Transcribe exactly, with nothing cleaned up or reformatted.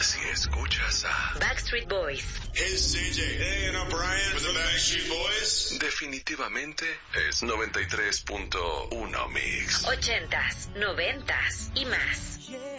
si escuchas a Backstreet Boys. Hey, C J. Hey, and I'm Brian with the Backstreet Boys. definitivamente es noventa y tres punto uno Mix. Ochentas, noventas y más.